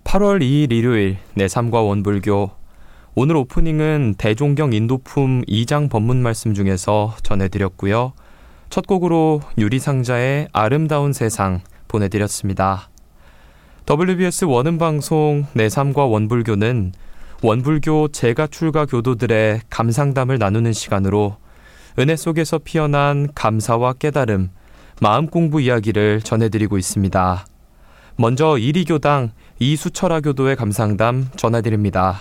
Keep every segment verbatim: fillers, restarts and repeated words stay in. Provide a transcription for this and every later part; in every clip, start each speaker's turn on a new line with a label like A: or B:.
A: 팔월 이일 일요일 내삼과 원불교. 오늘 오프닝은 대종경 인도품 이 장 법문 말씀 중에서 전해드렸고요. 첫 곡으로 유리상자의 아름다운 세상 보내드렸습니다. 더블유비에스 원음방송 내삼과 원불교는 원불교 재가 출가 교도들의 감상담을 나누는 시간으로 은혜 속에서 피어난 감사와 깨달음, 마음 공부 이야기를 전해드리고 있습니다. 먼저 이리교당 이수철아 교도의 감상담 전해드립니다.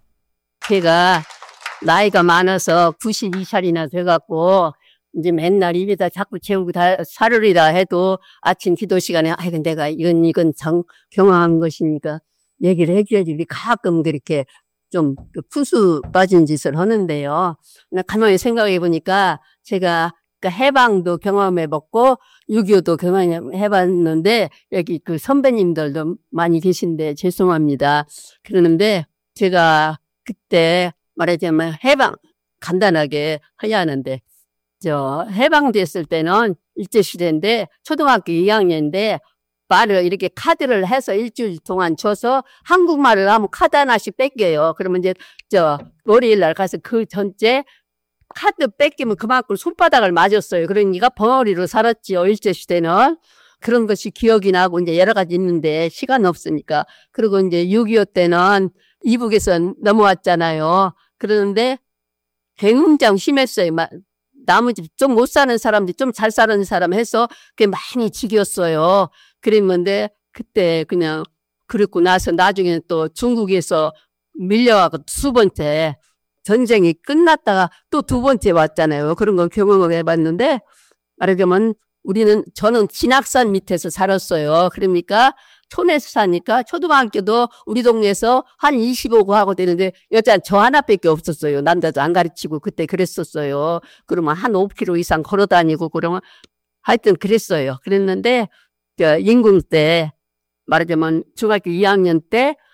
B: 제가 나이가 많아서 구십두 살이나 돼갖고 이제 맨날 입에다 자꾸 채우고 다 살으리다 해도 아침 기도 시간에 아이고 내가 이건 이건 정, 경험한 것이니까 얘기를 해줘야지. 우리 가끔 그렇게 좀 푸수 빠진 짓을 하는데요. 가만히 생각해 보니까 제가 해방도 경험해봤고 육이오도 경험해봤는데 여기 그 선배님들도 많이 계신데 죄송합니다. 그러는데 제가 그때 말하자면 해방 간단하게 해야 하는데 저 해방됐을 때는 일제시대인데 초등학교 이 학년인데 말을 이렇게 카드를 해서 일주일 동안 줘서 한국말을 하면 카드 하나씩 뺏겨요. 그러면 이제 저 월요일 날 가서 그 전째 카드 뺏기면 그만큼 손바닥을 맞았어요. 그러니까 벙어리로 살았지요. 일제시대는. 그런 것이 기억이 나고 이제 여러 가지 있는데 시간 없으니까. 그리고 이제 육이오 때는 이북에서 넘어왔잖아요. 그러는데 굉장히 심했어요. 나머지 좀 못 사는 사람들, 좀 잘 사는 사람 해서 그게 많이 지겼어요. 그랬는데 그때 그냥 그랬고 나서 나중에 또 중국에서 밀려가고 두 번째 전쟁이 끝났다가 또 두 번째 왔잖아요. 그런 걸 경험을 해봤는데 말하자면 우리는 저는 진학산 밑에서 살았어요. 그러니까 촌에서 사니까 초등학교도 우리 동네에서 한 이십오 구 하고 되는데 여자 저 하나밖에 없었어요. 남자도 안 가르치고 그때 그랬었어요. 그러면 한 오 킬로미터 이상 걸어 다니고 그러면 하여튼 그랬어요. 그랬는데 저 인궁 때 말하자면 중학교 이 학년 때